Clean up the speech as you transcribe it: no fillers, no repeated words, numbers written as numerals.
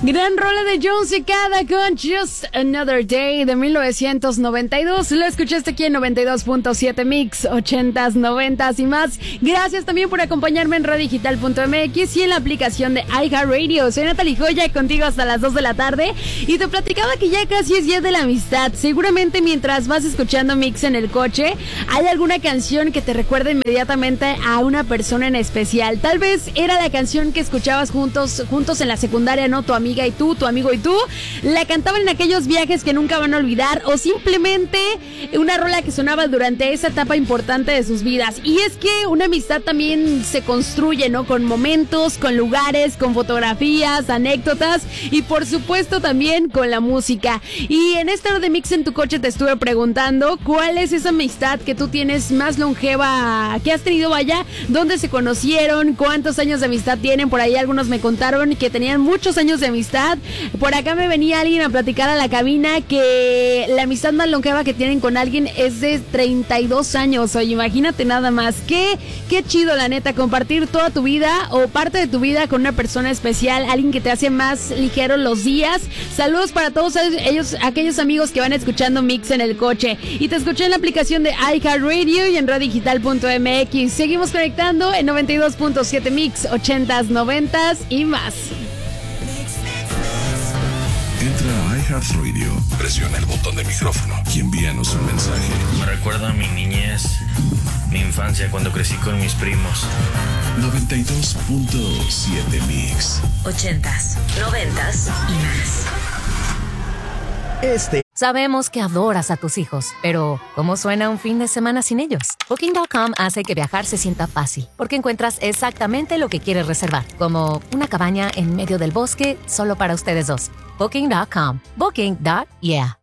Gran rola de John Cicada con Just Another Day de 1992. Lo escuchaste aquí en 92.7 Mix, 80s, 90s y más. Gracias también por acompañarme en radiodigital.mx y en la aplicación de iHeartRadio. Soy Natalie Joya, contigo hasta las 2 de la tarde. Y te platicaba que ya casi es día de la amistad. Seguramente mientras vas escuchando Mix en el coche, hay alguna canción que te recuerda inmediatamente a una persona en especial. Tal vez era la canción que escuchabas juntos en la secundaria, ¿no? Tu amiga y tú, tu amigo y tú, la cantaban en aquellos viajes que nunca van a olvidar, o simplemente una rola que sonaba durante esa etapa importante de sus vidas. Y es que una amistad también se construye, ¿no? Con momentos, con lugares, con fotografías, anécdotas y por supuesto también con la música. Y en esta hora de Mix en tu coche te estuve preguntando cuál es esa amistad que tú tienes más longeva, que has tenido, vaya, dónde se conocieron, cuántos años de amistad tienen. Por ahí algunos me contaron que tenían muchos años de amistad. Por acá me venía alguien a platicar a la cabina que la amistad más longeva que tienen con alguien es de 32 años. Oye, imagínate nada más. Qué chido, la neta, compartir toda tu vida o parte de tu vida con una persona especial, alguien que te hace más ligero los días. Saludos para todos aquellos amigos que van escuchando Mix en el coche. Y te escuché en la aplicación de iHeartRadio y en radiodigital.mx. Seguimos conectando en 92.7 Mix, 80s, 90s y más. Entra a iHeartRadio, presiona el botón de micrófono y envíanos un mensaje. Me recuerda a mi niñez, mi infancia cuando crecí con mis primos. 92.7 Mix. 80s, 90s y más. Sabemos que adoras a tus hijos, pero ¿cómo suena un fin de semana sin ellos? Booking.com hace que viajar se sienta fácil, porque encuentras exactamente lo que quieres reservar, como una cabaña en medio del bosque solo para ustedes dos. Booking.com. Booking.yeah.